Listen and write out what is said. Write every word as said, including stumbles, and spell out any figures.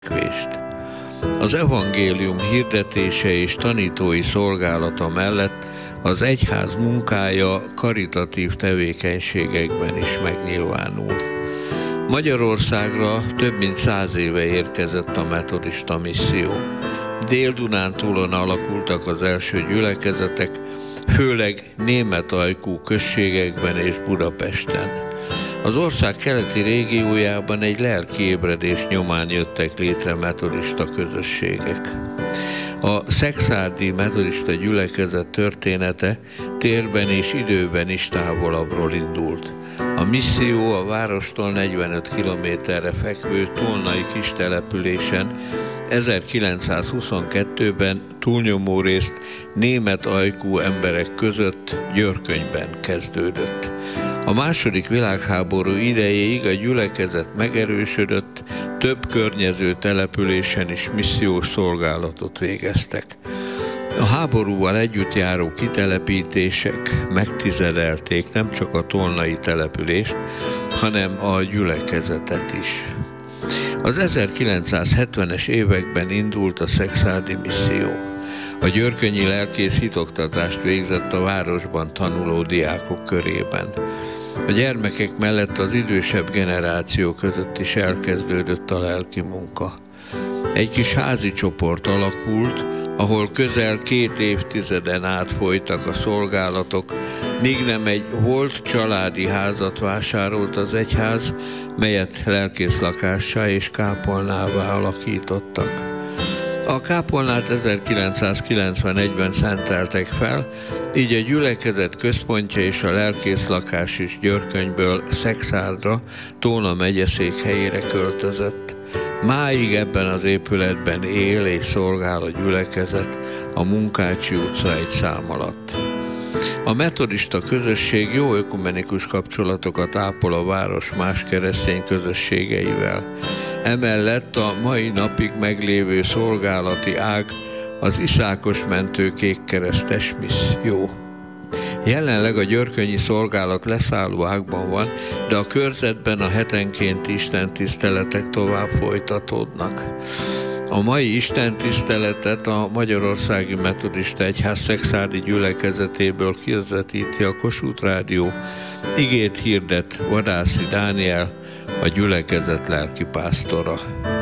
cselekvést. Az evangélium hirdetése és tanítói szolgálata mellett az egyház munkája karitatív tevékenységekben is megnyilvánul. Magyarországra több mint száz éve érkezett a metodista misszió. Dél-Dunántúlon alakultak az első gyülekezetek, főleg németajkú községekben és Budapesten. Az ország keleti régiójában egy lelki ébredés nyomán jöttek létre metodista közösségek. A szekszárdi metodista gyülekezet története térben és időben is távolabbról indult. A misszió a várostól negyvenöt kilométerre fekvő tolnai kis településen ezerkilencszázhuszonkettőben túlnyomó részt német ajkú emberek között Györkönyben kezdődött. A második világháború idejéig a gyülekezet megerősödött, több környező településen is missziós szolgálatot végeztek. A háborúval együtt járó kitelepítések megtizedelték nem csak a tolnai települést, hanem a gyülekezetet is. Az ezerkilencszázhetvenes években indult a szekszárdi misszió. A györkönyi lelkész hitoktatást végzett a városban tanuló diákok körében. A gyermekek mellett az idősebb generáció között is elkezdődött a lelki munka. Egy kis házi csoport alakult, ahol közel két évtizeden át folytak a szolgálatok, míg nem egy volt családi házat vásárolt az egyház, melyet lelkészlakássá és kápolnává alakítottak. A kápolnát ezerkilencszázkilencvenegyben szenteltek fel, így a gyülekezet központja és a lelkészlakás is Györkönyből Szekszárdra, Tóna megyeszékhelyére költözött. Máig ebben az épületben él és szolgál a gyülekezet a Munkácsi utca egy szám alatt. A metodista közösség jó ökumenikus kapcsolatokat ápol a város más keresztény közösségeivel. Emellett a mai napig meglévő szolgálati ág az Iszákos Mentő Kékkeresztes misszió. Jelenleg a györkönyi szolgálat leszálló ágban van, de a körzetben a hetenkénti istentiszteletek tovább folytatódnak. A mai istentiszteletet a Magyarországi Metodista Egyház szekszárdi gyülekezetéből közvetíti a Kossuth Rádió. Igét hirdet Vadászi Dániel, a gyülekezet lelkipásztora.